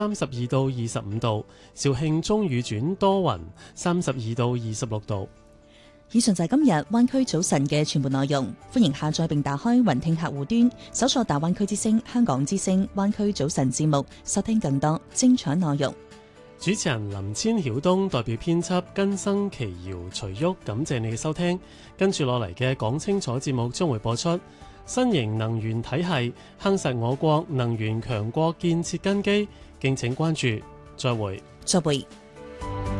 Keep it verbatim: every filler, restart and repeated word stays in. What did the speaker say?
三十二到二十五度，肇慶中雨轉多雲，三十二到二十六度。 以上就係今日灣區早晨嘅全部內容。歡迎下載並打開雲聽客戶端，搜索大灣區之聲、香港之聲、灣區早晨節目，收聽更多精彩內容。 主持人林千曉東代表編輯根生奇瑤徐旭，感謝你嘅收聽。跟住落嚟嘅講清楚節目將會播出新型能源體系夯實我國能源強國建設根基，敬請關注。再會。 再會。